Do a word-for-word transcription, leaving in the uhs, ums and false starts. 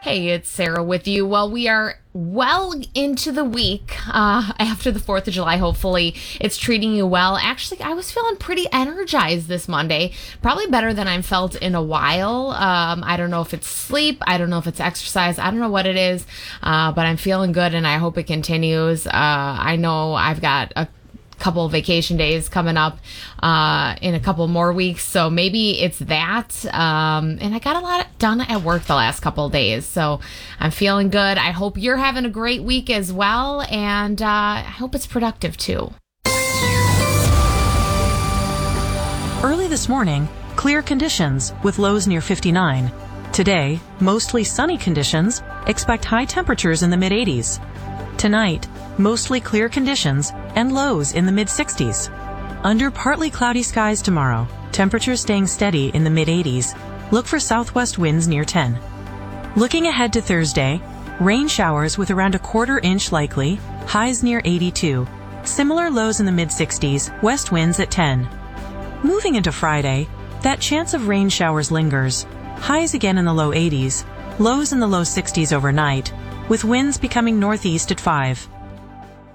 Hey, it's Sarah with you. Well, we are well into the week uh, after the fourth of July. Hopefully, it's treating you well. Actually, I was feeling pretty energized this Monday, probably better than I've felt in a while. Um, I don't know if it's sleep. I don't know if it's exercise. I don't know what it is, uh, but I'm feeling good, and I hope it continues. Uh, I know I've got a couple vacation days coming up uh in a couple more weeks, so maybe it's that. Um and I got a lot done at work the last couple of days, so I'm feeling good. I hope you're having a great week as well, and uh I hope it's productive too. Early this morning, clear conditions with lows near fifty-nine. Today, mostly sunny conditions. Expect high temperatures in the mid eighties. Tonight, mostly clear conditions and lows in the mid sixties. Under partly cloudy skies tomorrow, temperatures staying steady in the mid eighties. Look for southwest winds near ten. Looking ahead to Thursday, rain showers with around a quarter inch likely, highs near eighty-two. Similar lows in the mid sixties, west winds at ten. Moving into Friday, that chance of rain showers lingers. Highs again in the low eighties, lows in the low sixties overnight, with winds becoming northeast at five.